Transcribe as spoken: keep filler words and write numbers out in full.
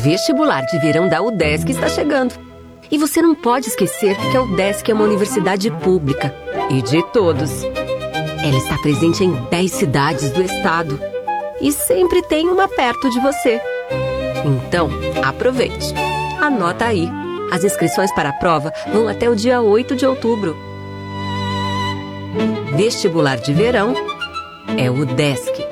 Vestibular de verão da UDESC está chegando. E você não pode esquecer que a UDESC é uma universidade pública e de todos. Ela está presente em dez cidades do estado e sempre tem uma perto de você. Então, aproveite. Anota aí. As inscrições para a prova vão até o dia oito de outubro. Vestibular de verão é UDESC.